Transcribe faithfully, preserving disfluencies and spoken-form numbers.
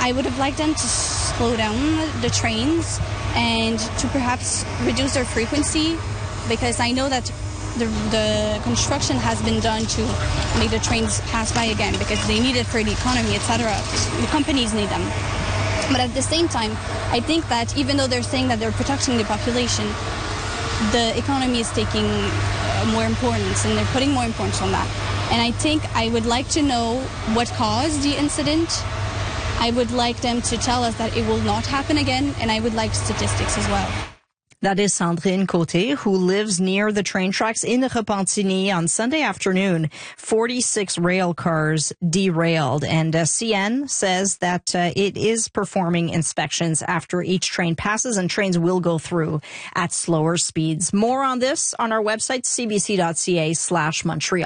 I would have liked them to slow down the trains and to perhaps reduce their frequency, because I know that the, the construction has been done to make the trains pass by again because they need it for the economy, et cetera. The companies need them. But at the same time, I think that even though they're saying that they're protecting the population, the economy is taking uh, more importance, and they're putting more importance on that. And I think I would like to know what caused the incident. I would like them to tell us that it will not happen again, and I would like statistics as well. That is Sandrine Côté, who lives near the train tracks in Repentigny. On Sunday afternoon, forty-six rail cars derailed, and uh, C N says that uh, it is performing inspections after each train passes, and trains will go through at slower speeds. More on this on our website, c b c dot c a slash Montreal.